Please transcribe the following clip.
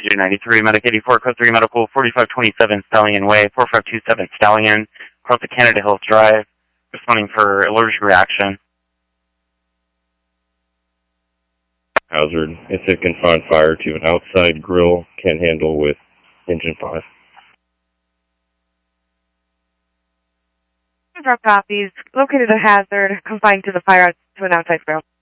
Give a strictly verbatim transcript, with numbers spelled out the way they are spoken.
P ninety-three, Medic eighty-four, Code three Medical, forty-five twenty-seven Stallion Way, four five two seven Stallion, across the Canada Hills Drive, responding for allergic reaction. Hazard. It's a confined fire to an outside grill, can handle with engine five. Drop copies. Located a hazard, confined to the fire to an outside grill.